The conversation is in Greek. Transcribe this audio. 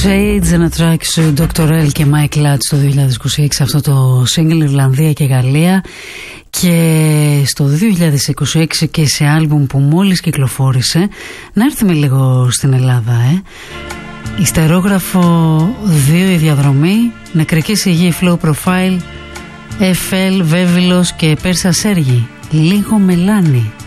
Shades, ένα track σου Dr. L και Mike Lutz το 2026, αυτό το single, Ιρλανδία και Γαλλία, και στο 2026 και σε άλμπουμ που μόλις κυκλοφόρησε. Να έρθουμε λίγο στην Ελλάδα, Ιστερόγραφο 2 η διαδρομή, Νεκρική Σιγή, Flow Profile, FL, Βέβυλος και Πέρσα Σέργη, Λίγο Μελάνι.